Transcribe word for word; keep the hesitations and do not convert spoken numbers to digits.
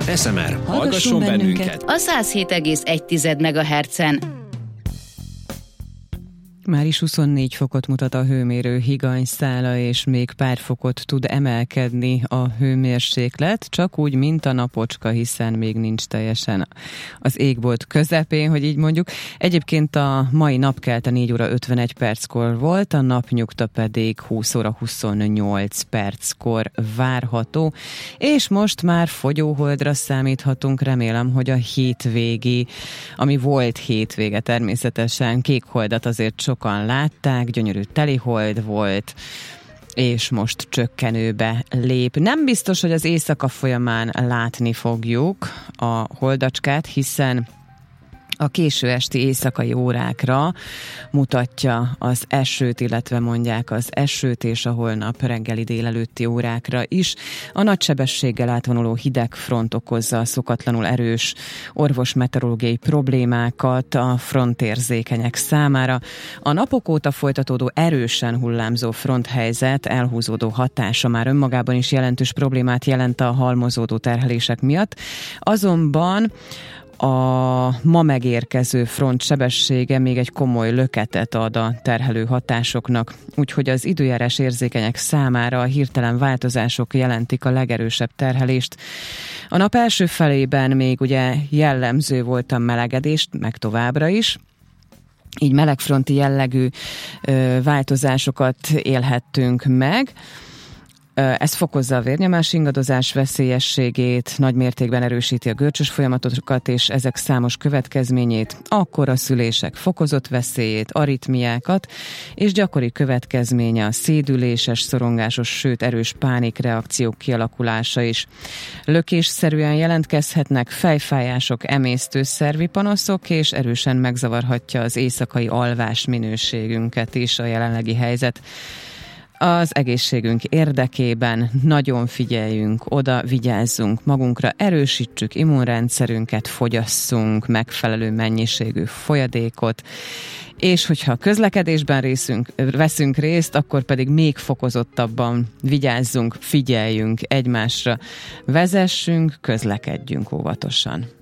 es em er, hallgasson bennünket a száz hét egész egy megahertzen. Már is huszonnégy fokot mutat a hőmérő higanyszála, és még pár fokot tud emelkedni a hőmérséklet, csak úgy, mint a napocska, hiszen még nincs teljesen az égbolt közepén, hogy így mondjuk. Egyébként a mai napkelte négy óra ötvenegy perckor volt, a napnyugta pedig húsz óra huszonnyolc perckor várható, és most már fogyóholdra számíthatunk, remélem, hogy a hétvégi, ami volt hétvége természetesen, kékholdat azért sok sokan látták, gyönyörű telihold volt, és most csökkenőbe lép. Nem biztos, hogy az éjszaka folyamán látni fogjuk a holdacskát, hiszen a késő esti éjszakai órákra mutatja az esőt, illetve mondják az esőt, és a holnap reggeli délelőtti órákra is. A nagy sebességgel átvonuló hidegfront okozza a szokatlanul erős orvosmeteorológiai problémákat a frontérzékenyek számára. A napok óta folytatódó erősen hullámzó fronthelyzet elhúzódó hatása már önmagában is jelentős problémát jelent a halmozódó terhelések miatt. Azonban a ma megérkező front sebessége még egy komoly löketet ad a terhelő hatásoknak, úgyhogy az időjárás érzékenyek számára a hirtelen változások jelentik a legerősebb terhelést. A nap első felében még ugye jellemző volt a melegedés, meg továbbra is, így melegfronti jellegű ö, változásokat élhettünk meg. Ez fokozza a vérnyomás ingadozás veszélyességét, nagy mértékben erősíti a görcsös folyamatokat, és ezek számos következményét, akkor a szülések fokozott veszélyét, aritmiákat, és gyakori következménye a szédüléses, szorongásos, sőt erős pánikreakciók kialakulása is. Lökésszerűen jelentkezhetnek fejfájások, emésztőszervi panaszok, és erősen megzavarhatja az éjszakai alvás minőségünket is a jelenlegi helyzet. Az egészségünk érdekében nagyon figyeljünk oda, vigyázzunk magunkra, erősítsük immunrendszerünket, fogyasszunk megfelelő mennyiségű folyadékot, és hogyha közlekedésben részünk, veszünk részt, akkor pedig még fokozottabban vigyázzunk, figyeljünk egymásra, vezessünk, közlekedjünk óvatosan.